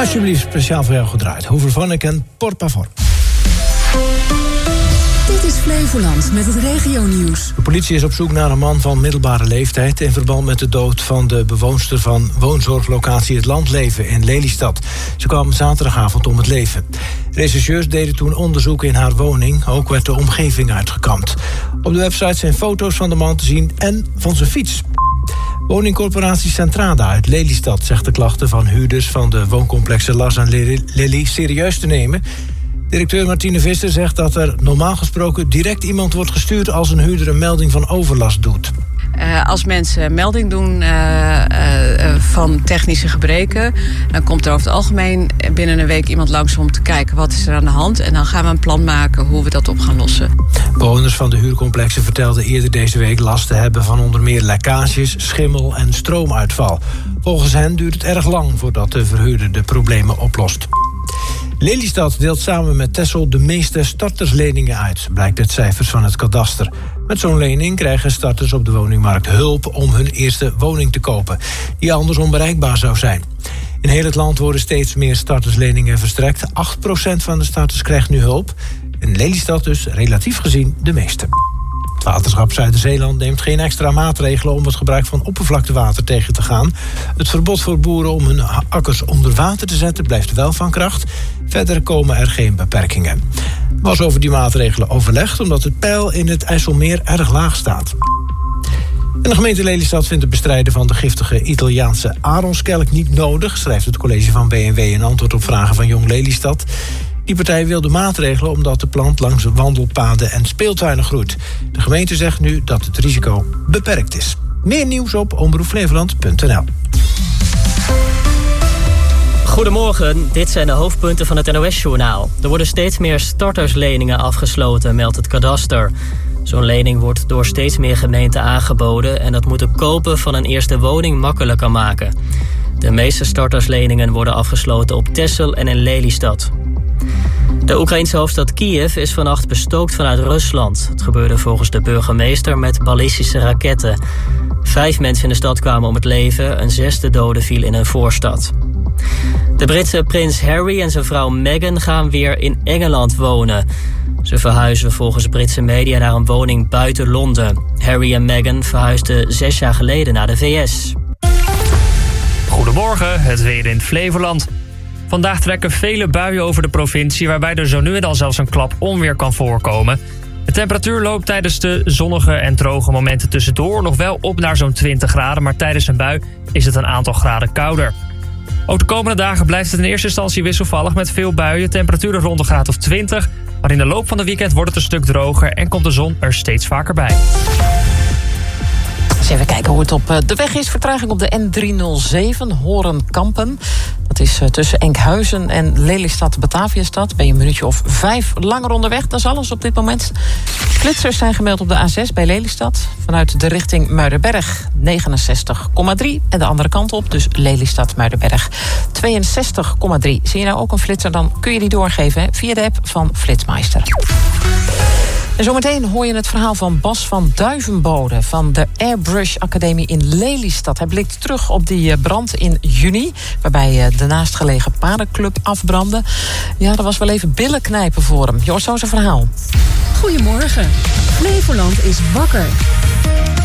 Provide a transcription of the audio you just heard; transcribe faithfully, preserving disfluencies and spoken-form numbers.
Alsjeblieft, speciaal voor jou gedraaid. Hoover Vonnek en Por Pavor. Dit is Flevoland met het regionieuws. De politie is op zoek naar een man van middelbare leeftijd in verband met de dood van de bewoonster van woonzorglocatie Het Landleven in Lelystad. Ze kwam zaterdagavond om het leven. Rechercheurs deden toen onderzoek in haar woning. Ook werd de omgeving uitgekampt. Op de website zijn foto's van de man te zien en van zijn fiets. Woningcorporatie Centrada uit Lelystad zegt de klachten van huurders van de wooncomplexen Lars en Lily serieus te nemen. Directeur Martine Visser zegt dat er normaal gesproken direct iemand wordt gestuurd als een huurder een melding van overlast doet. Uh, als mensen melding doen uh, uh, van technische gebreken, dan komt er over het algemeen binnen een week iemand langs om te kijken wat is er aan de hand. En dan gaan we een plan maken hoe we dat op gaan lossen. Bewoners van de huurcomplexen vertelden eerder deze week last te hebben van onder meer lekkages, schimmel en stroomuitval. Volgens hen duurt het erg lang voordat de verhuurder de problemen oplost. Lelystad deelt samen met Texel de meeste startersleningen uit, blijkt uit cijfers van het kadaster. Met zo'n lening krijgen starters op de woningmarkt hulp om hun eerste woning te kopen, die anders onbereikbaar zou zijn. In heel het land worden steeds meer startersleningen verstrekt. acht procent van de starters krijgt nu hulp. In Lelystad dus relatief gezien de meeste. Het waterschap Zuider-Zeeland neemt geen extra maatregelen om het gebruik van oppervlaktewater tegen te gaan. Het verbod voor boeren om hun akkers onder water te zetten blijft wel van kracht. Verder komen er geen beperkingen. Er was over die maatregelen overlegd omdat het peil in het IJsselmeer erg laag staat. En de gemeente Lelystad vindt het bestrijden van de giftige Italiaanse aronskelk niet nodig, schrijft het college van B N W in antwoord op vragen van Jong Lelystad. Die partij wil de maatregelen omdat de plant langs wandelpaden en speeltuinen groeit. De gemeente zegt nu dat het risico beperkt is. Meer nieuws op omroep flevoland punt n l. Goedemorgen, dit zijn de hoofdpunten van het N O S-journaal. Er worden steeds meer startersleningen afgesloten, meldt het kadaster. Zo'n lening wordt door steeds meer gemeenten aangeboden en dat moet het kopen van een eerste woning makkelijker maken. De meeste startersleningen worden afgesloten op Texel en in Lelystad. De Oekraïense hoofdstad Kiev is vannacht bestookt vanuit Rusland. Het gebeurde volgens de burgemeester met ballistische raketten. Vijf mensen in de stad kwamen om het leven, een zesde dode viel in een voorstad. De Britse prins Harry en zijn vrouw Meghan gaan weer in Engeland wonen. Ze verhuizen volgens Britse media naar een woning buiten Londen. Harry en Meghan verhuisden zes jaar geleden naar de V S. Goedemorgen, het weer in Flevoland. Vandaag trekken vele buien over de provincie, waarbij er zo nu en dan zelfs een klap onweer kan voorkomen. De temperatuur loopt tijdens de zonnige en droge momenten tussendoor nog wel op naar zo'n twintig graden, maar tijdens een bui is het een aantal graden kouder. Ook de komende dagen blijft het in eerste instantie wisselvallig met veel buien, temperaturen rond de graad of twintig. Maar in de loop van de weekend wordt het een stuk droger en komt de zon er steeds vaker bij. Eens even kijken hoe het op de weg is. Vertraging op de N driehonderdzeven, Horen-Kampen. Dat is tussen Enkhuizen en Lelystad-Bataviastad. Ben je een minuutje of vijf langer onderweg. Dat is alles op dit moment. Flitsers zijn gemeld op de A zes bij Lelystad. Vanuit de richting Muiderberg negenenzestig komma drie. En de andere kant op, dus Lelystad-Muiderberg tweeënzestig komma drie. Zie je nou ook een flitser, dan kun je die doorgeven hè, via de app van Flitsmeister. En zometeen hoor je het verhaal van Bas van Duivenbode van de Airbrush Academie in Lelystad. Hij blikt terug op die brand in juni, waarbij de naastgelegen paardenclub afbrandde. Ja, dat was wel even billen knijpen voor hem. Je hoort zo zijn verhaal. Goedemorgen. Flevoland is wakker.